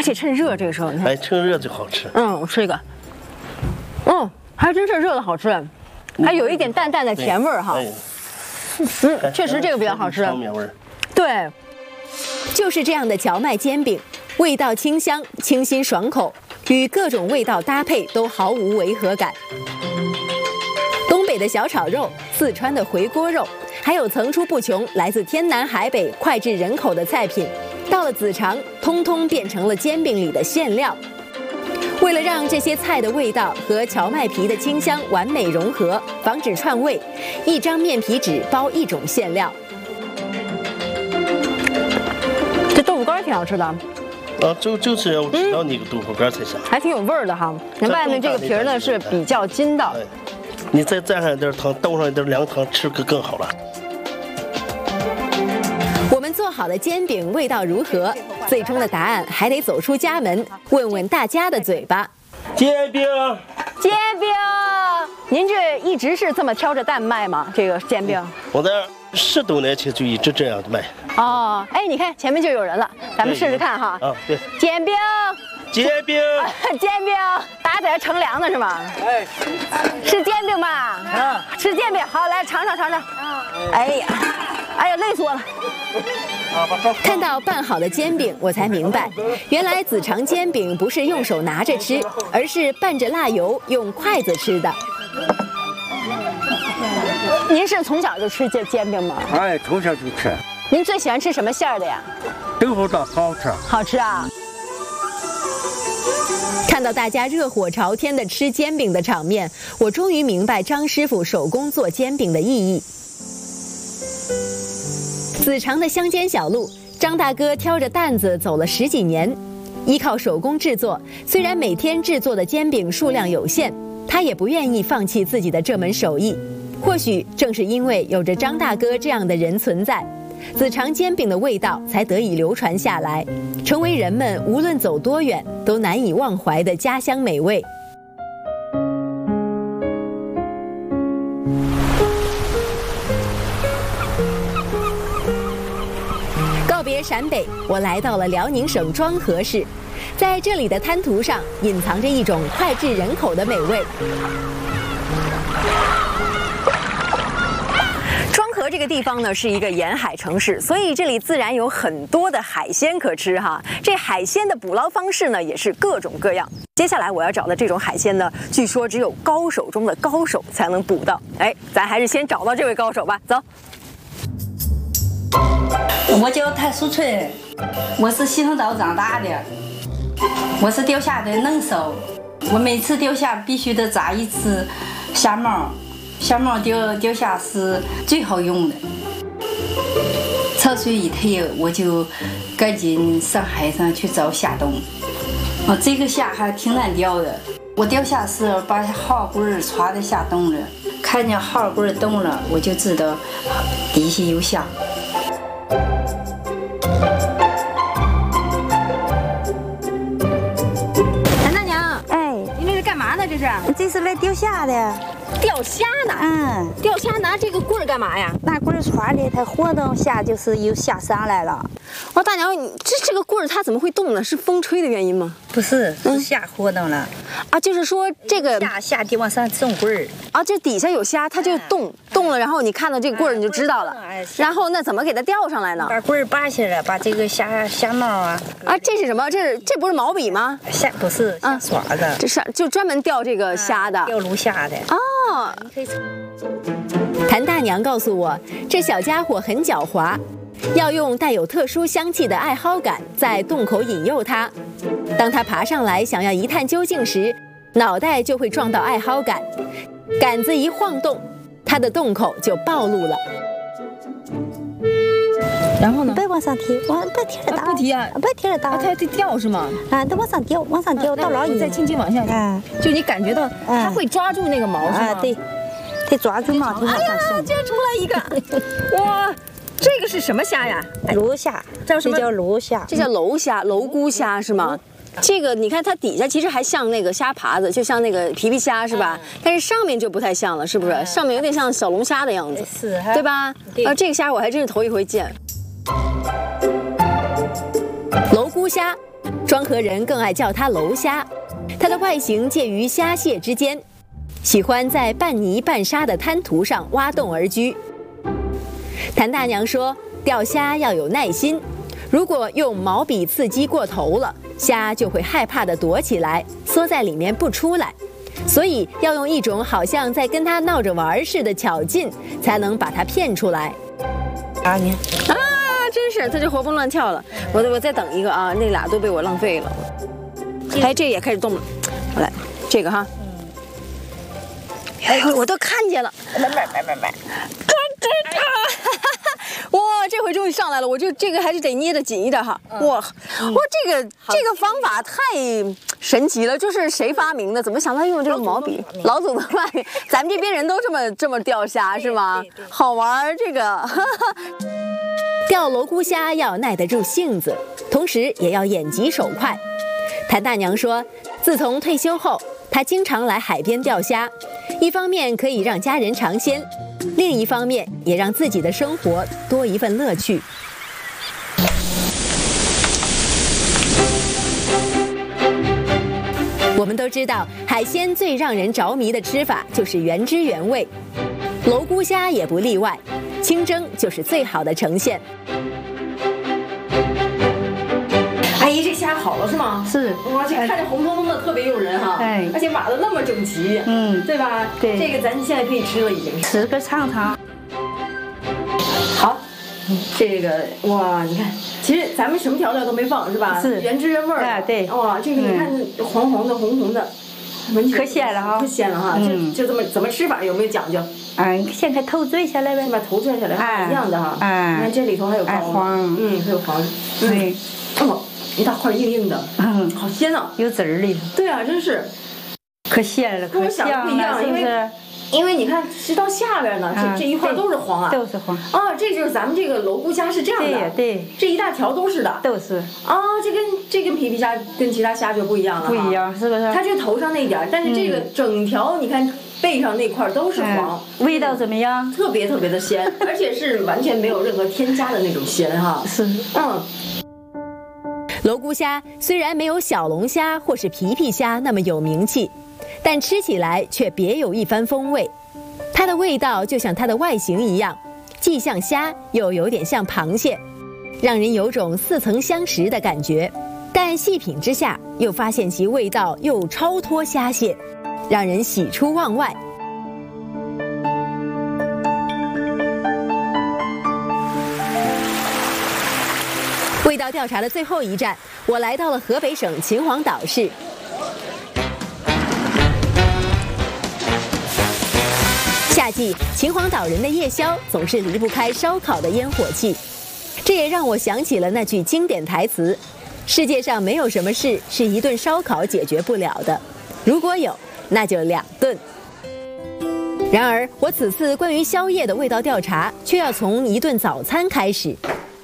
而且趁热这个时候，你看， 哎，趁热就好吃。 我吃一个，还真是热的好吃，还有一点淡淡的甜味儿哈。确实这个比较好吃。 汤面味儿。 对， 就是这样的荞麦煎饼，味道清香、清新爽口，与各种味道搭配都毫无违和感。东北的小炒肉，四川的回锅肉，还有层出不穷来自天南海北脍炙人口的菜品，到了子长，通通变成了煎饼里的馅料。为了让这些菜的味道和荞麦皮的清香完美融合，防止串味，一张面皮纸包一种馅料。 这豆腐干挺好吃的。 就是要知道那个豆腐干才香， 还挺有味儿的哈。那外面这个皮儿呢是比较筋道。 你再蘸上一点汤，倒上一点凉汤，吃可更好了。 我们做好的煎饼味道如何？最终的答案还得走出家门，问问大家的嘴巴。 煎饼， 您这一直是这么挑着担卖吗？这个煎饼？ 我在10多年前就一直这样卖。 哦，哎，你看前面就有人了，咱们试试看哈。 对。 煎饼，大家在这乘凉呢是吗？ 哎， 吃煎饼吧。吃煎饼，好，来尝尝。哎呀，累死我了。 看到拌好的煎饼，我才明白，原来子长煎饼不是用手拿着吃，而是拌着辣油用筷子吃的。 您是从小就吃这煎饼吗？ 哎，从小就吃。 您最喜欢吃什么馅儿的呀？ 豆腐脑好吃。 好吃啊！ 看到大家热火朝天的吃煎饼的场面，我终于明白张师傅手工做煎饼的意义。子长的乡间小路，张大哥挑着担子走了10几年，依靠手工制作，虽然每天制作的煎饼数量有限，他也不愿意放弃自己的这门手艺。或许正是因为有着张大哥这样的人存在，子长煎饼的味道才得以流传下来，成为人们无论走多远都难以忘怀的家乡美味。告别陕北，我来到了辽宁省庄河市，在这里的滩涂上隐藏着一种脍炙人口的美味。 庄河这个地方呢是一个沿海城市，所以这里自然有很多的海鲜可吃哈。这海鲜的捕捞方式呢也是各种各样。接下来我要找的这种海鲜呢，据说只有高手中的高手才能捕到。哎，咱还是先找到这位高手吧，走。 我叫谭淑春，我是西塘岛长大的，我是钓虾的能手。我每次钓虾必须得扎一只虾毛，虾毛钓虾是最好用的。潮水一退，我就赶紧上海上去找虾洞。这个虾还挺难钓的。我钓虾时把号棍插在虾洞了，看见号棍动了，我就知道底下有虾。 谭大娘， 哎， 您这是干嘛呢？这是？ 这是来钓虾的。 钓虾呢？钓虾拿这个棍儿干嘛呀？ 拿棍儿串的，它活动虾就是有虾上来了。 哦，大娘，你这个棍儿它怎么会动呢？是风吹的原因吗？ 不是，是虾活动了。 啊，就是说这个虾得往上整棍儿。 啊，这底下有虾，它就动了，然后你看到这个棍儿你就知道了。然后那怎么给它钓上来呢？ 把棍儿拔下来，把这个虾毛啊。 啊，这是什么？这不是毛笔吗？ 虾不是虾刷子。 这是就专门钓这个虾的。 钓鲈虾的。 哦。 谭大娘告诉我，这小家伙很狡猾，要用带有特殊香气的艾蒿杆在洞口引诱它。当它爬上来想要一探究竟时，脑袋就会撞到艾蒿杆，杆子一晃动，它的洞口就暴露了。 然后呢？ 别往上提，别提了大。 不提啊， 别提了大。 它得掉是吗？ 啊，得往上掉，往上掉，到老远再轻轻往下。就你感觉到它会抓住那个毛是吗？ 对，得抓住毛，它往上送。 竟然出来一个！哇，这个是什么虾呀？ 鲈虾，这叫鲈虾， 这叫楼虾、楼菇虾是吗？这个你看它底下其实还像那个虾爬子，就像那个皮皮虾是吧？但是上面就不太像了，是不是？上面有点像小龙虾的样子， 是， 对吧？这个虾我还真是头一回见。 楼菇虾， 庄河人更爱叫它楼虾，它的外形介于虾蟹之间，喜欢在半泥半沙的滩涂上挖洞而居。谭大娘说，钓虾要有耐心，如果用毛笔刺激过头了，虾就会害怕地躲起来，缩在里面不出来，所以要用一种好像在跟它闹着玩似的巧劲，才能把它骗出来。 真是，它就活蹦乱跳了。我再等一个啊，那俩都被我浪费了。哎，这个也开始动了。我来，这个哈。哎，我都看见了。哇，这回终于上来了，我就这个还是得捏得紧一点哈。哇，这个方法太神奇了，就是谁发明的？怎么想到用这个毛笔？老祖宗发明，咱们这边人都这么钓虾是吗？好玩这个。 钓楼菇虾要耐得住性子，同时也要眼疾手快。谭大娘说，自从退休后，她经常来海边钓虾，一方面可以让家人尝鲜，另一方面也让自己的生活多一份乐趣。我们都知道，海鲜最让人着迷的吃法就是原汁原味，楼菇虾也不例外，清蒸就是最好的呈现。 阿姨，这虾好了是吗？ 是， 哇，这看着红彤彤的，特别诱人哈。 哎， 而且码得那么整齐，对吧？ 对， 这个咱现在可以吃了，已经是。 吃个尝尝。 好，这个哇，你看，其实咱们什么调料都没放是吧？ 是， 原汁原味儿。 哎，对。 哇，这个你看，黄黄的、红红的， 可鲜了哈， 可鲜了哈。就这么怎么吃法有没有讲究？ 先给头拽下来呗， 把头拽下来，一样的哈。你看这里头还有黄， 还有黄， 对， 哦。一大块硬硬的，好鲜啊， 有籽儿里头。 对啊，真是， 可鲜了， 跟我想的不一样，因为你看是到下边呢，这一块都是黄啊， 都是黄。 啊，这就是咱们这个楼菇虾是这样的， 对， 这一大条都是的， 都是。 啊，这跟皮皮虾跟其他虾就不一样了， 不一样是不是？ 它就头上那点，但是这个整条你看背上那块都是黄， 味道怎么样？ 特别特别的鲜，而且是完全没有任何添加的那种鲜哈。 是， 楼菇虾虽然没有小龙虾或是皮皮虾那么有名气，但吃起来却别有一番风味。它的味道就像它的外形一样，既像虾又有点像螃蟹，让人有种似曾相识的感觉。但细品之下，又发现其味道又超脱虾蟹，让人喜出望外。味道调查的最后一站，我来到了河北省秦皇岛市。夏季，秦皇岛人的夜宵总是离不开烧烤的烟火气，这也让我想起了那句经典台词：世界上没有什么事是一顿烧烤解决不了的，如果有，那就2顿。然而，我此次关于宵夜的味道调查，却要从一顿早餐开始。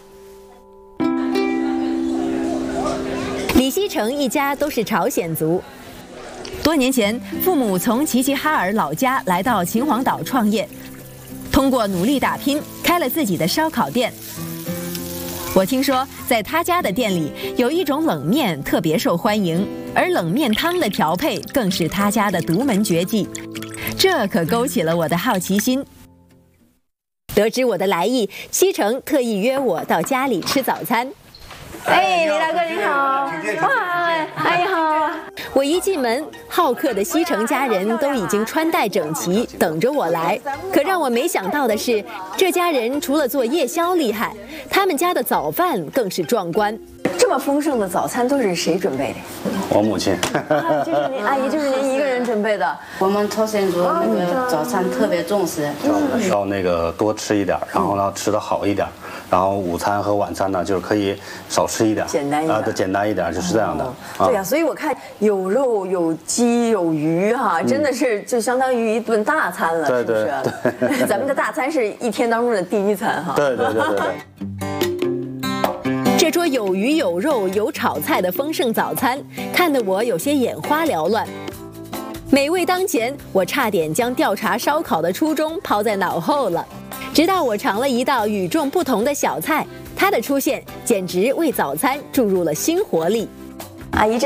李锡成一家都是朝鲜族。多年前，父母从齐齐哈尔老家来到秦皇岛创业，通过努力打拼，开了自己的烧烤店。我听说，在他家的店里有一种冷面特别受欢迎，而冷面汤的调配更是他家的独门绝技，这可勾起了我的好奇心。得知我的来意，锡成特意约我到家里吃早餐。 哎，李大哥您好！哇，哎呀好！ 我一进门，好客的锡成家人都已经穿戴整齐，等着我来。可让我没想到的是，这家人除了做夜宵厉害，他们家的早饭更是壮观。 这么丰盛的早餐都是谁准备的？ 我母亲。 就是您阿姨，就是您一个人准备的。 我们朝鲜族那个早餐特别重视， 要那个多吃一点，然后呢吃得好一点。然后午餐和晚餐呢，就是可以少吃一点， 简单一点， 对，简单一点，就是这样的。 对呀，所以我看有肉、有鸡、有鱼哈，真的是就相当于一顿大餐了，是不是？对，咱们的大餐是一天当中的第1餐哈。 对。 这桌有鱼有肉有炒菜的丰盛早餐，看得我有些眼花缭乱。美味当前，我差点将调查烧烤的初衷抛在脑后了。直到我尝了一道与众不同的小菜，它的出现简直为早餐注入了新活力。 阿姨这。